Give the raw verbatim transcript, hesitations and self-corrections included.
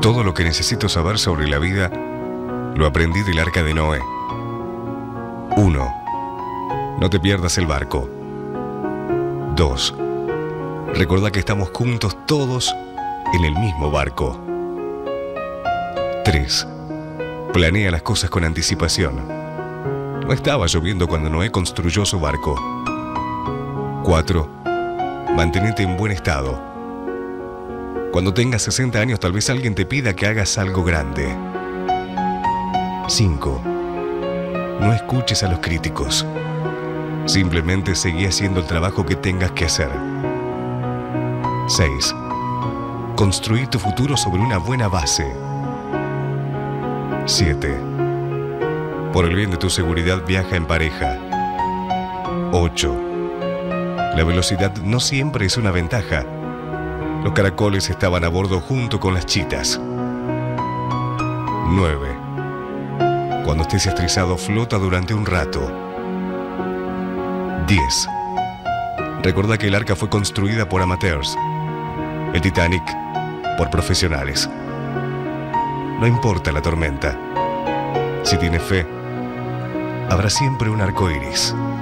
Todo lo que necesito saber sobre la vida lo aprendí del arca de Noé. uno. No te pierdas el barco. dos. Recordá que estamos juntos todos en el mismo barco. tres. Planea las cosas con anticipación. No estaba lloviendo cuando Noé construyó su barco. cuatro. Mantenete en buen estado. Cuando tengas sesenta años, tal vez alguien te pida que hagas algo grande. cinco. No escuches a los críticos. Simplemente seguí haciendo el trabajo que tengas que hacer. seis. Construí tu futuro sobre una buena base. siete. Por el bien de tu seguridad, viaja en pareja. ocho. La velocidad no siempre es una ventaja. Los caracoles estaban a bordo junto con las chitas. nueve. Cuando estés estresado, flota durante un rato. diez. Recordá que el arca fue construida por amateurs. El Titanic por profesionales. No importa la tormenta. Si tienes fe, habrá siempre un arco iris.